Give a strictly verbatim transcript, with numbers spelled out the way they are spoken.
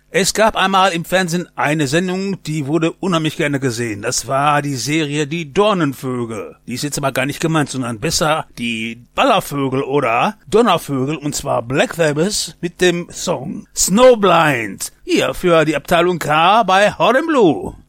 Es gab einmal im Fernsehen eine Sendung, die wurde unheimlich gerne gesehen. Das war die Serie Die Dornenvögel. Die ist jetzt aber gar nicht gemeint, sondern besser die Ballervögel oder Donnervögel, und zwar Black Sabbath mit dem Song Snowblind. Hier für die Abteilung K bei Hot and Blue.